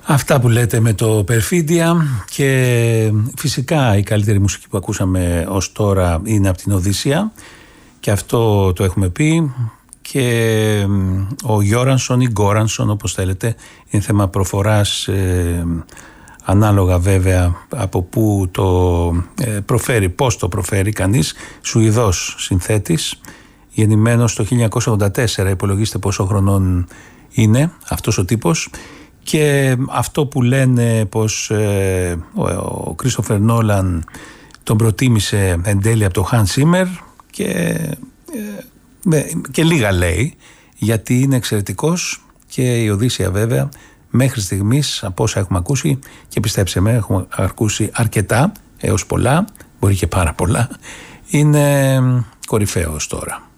Αυτά που λέτε με το Perfidia, και φυσικά η καλύτερη μουσική που ακούσαμε ως τώρα είναι από την Οδύσσεια, και αυτό το έχουμε πει, και ο Γιόρανσον ή Γκόρανσον, όπως θέλετε, είναι θέμα προφοράς, ανάλογα βέβαια από πού το προφέρει, πώς το προφέρει κανείς. Σουηδός συνθέτης, γεννημένος το 1984, υπολογίστε πόσο χρονών είναι αυτός ο τύπος. Και αυτό που λένε πως ο Κρίστοφερ Νόλαν τον προτίμησε εν τέλει από το Hans Zimmer, και λίγα λέει, γιατί είναι εξαιρετικός, και η Οδύσσεια βέβαια μέχρι στιγμής από όσα έχουμε ακούσει, και πιστέψτε με, έχουμε ακούσει αρκετά έως πολλά, μπορεί και πάρα πολλά, είναι κορυφαίος τώρα.